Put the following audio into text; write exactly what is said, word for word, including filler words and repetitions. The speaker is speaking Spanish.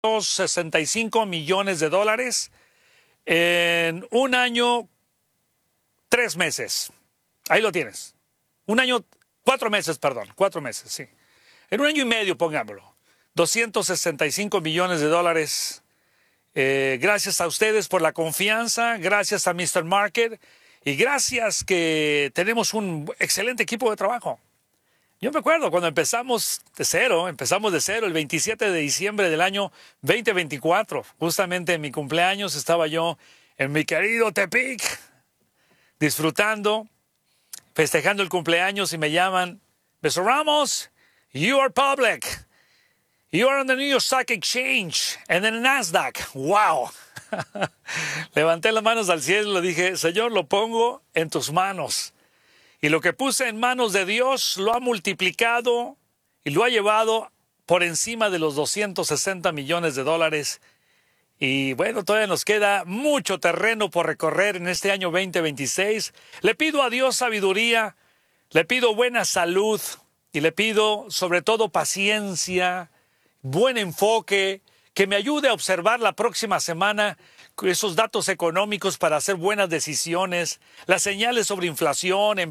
sesenta y cinco millones de dólares en un año, tres meses. Ahí lo tienes. Un año, cuatro meses, perdón, cuatro meses, sí. En un año y medio, pongámoslo. doscientos sesenta y cinco millones de dólares. Eh, gracias a ustedes por la confianza, gracias a mister Market y gracias que tenemos un excelente equipo de trabajo. Yo me acuerdo cuando empezamos de cero, empezamos de cero el veintisiete de diciembre del año veinte veinticuatro. Justamente en mi cumpleaños estaba yo en mi querido Tepic, disfrutando, festejando el cumpleaños y me llaman, mister Ramos, you are public. You are on the New York Stock Exchange and then Nasdaq. ¡Wow! Levanté las manos al cielo y le dije, Señor, lo pongo en tus manos. Y lo que puse en manos de Dios lo ha multiplicado y lo ha llevado por encima de los doscientos sesenta millones de dólares. Y bueno, todavía nos queda mucho terreno por recorrer en este año veinte veintiséis. Le pido a Dios sabiduría, le pido buena salud y le pido sobre todo paciencia, buen enfoque, que me ayude a observar la próxima semana esos datos económicos para hacer buenas decisiones, las señales sobre inflación,